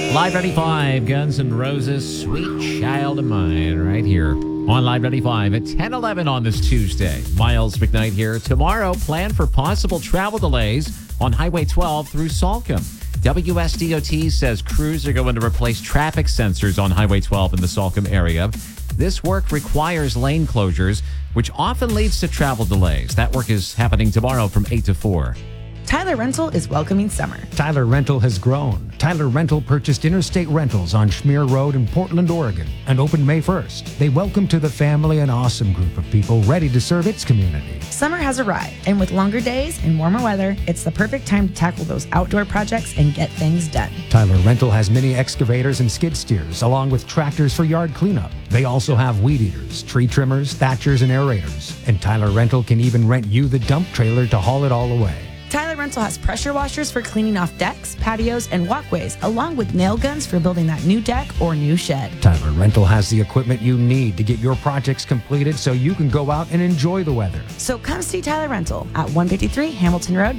Live 95, Guns N' Roses, Sweet Child of Mine, right here on Live 95 at 10:11 on this Tuesday. Miles McKnight here. Tomorrow, plan for possible travel delays on Highway 12 through Salcombe. WSDOT says crews are going to replace traffic sensors on Highway 12 in the Salcombe area. This work requires lane closures, which often leads to travel delays. That work is happening tomorrow from 8 to 4. Tyler Rental is welcoming summer. Tyler Rental has grown. Tyler Rental purchased Interstate Rentals on Schmear Road in Portland, Oregon, and opened May 1st. They welcome to the family an awesome group of people ready to serve its community. Summer has arrived, and with longer days and warmer weather, it's the perfect time to tackle those outdoor projects and get things done. Tyler Rental has mini excavators and skid steers, along with tractors for yard cleanup. They also have weed eaters, tree trimmers, thatchers, and aerators. And Tyler Rental can even rent you the dump trailer to haul it all away. Tyler Rental has pressure washers for cleaning off decks, patios, and walkways, along with nail guns for building that new deck or new shed. Tyler Rental has the equipment you need to get your projects completed so you can go out and enjoy the weather. So come see Tyler Rental at 153 Hamilton Road,